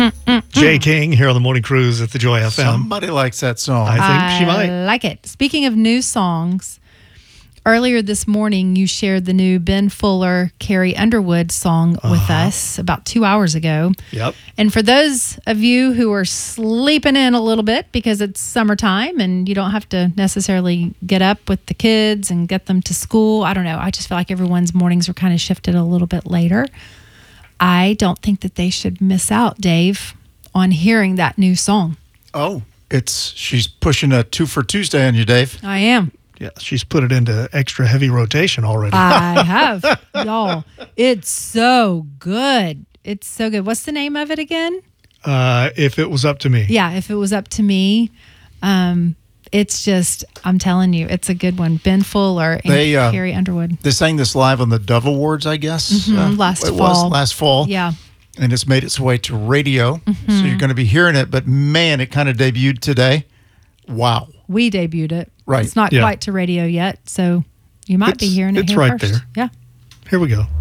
Jay King here on the Morning Cruise at the Joy FM. Somebody likes that song. I think she might. I like it. Speaking of new songs, earlier this morning you shared the new Ben Fuller, Carrie Underwood song with us about 2 hours ago. Yep. And for those of you who are sleeping in a little bit because it's summertime and you don't have to necessarily get up with the kids and get them to school, I don't know. I just feel like everyone's mornings are kind of shifted a little bit later. I don't think that they should miss out, Dave, on hearing that new song. Oh, she's pushing a 2 for Tuesday on you, Dave. I am. Yeah, she's put it into extra heavy rotation already. I have, y'all. It's so good. It's so good. What's the name of it again? If It Was Up to Me. Yeah, If It Was Up to Me. It's just, I'm telling you, it's a good one. Ben Fuller and Carrie Underwood. They sang this live on the Dove Awards, I guess. Last fall. Was last fall. Yeah. And it's made its way to radio. So you're going to be hearing it. But man, it kind of debuted today. Wow. We debuted it. Right. It's not quite to radio yet, so you might be hearing it it's here right first. there. Yeah. Here we go.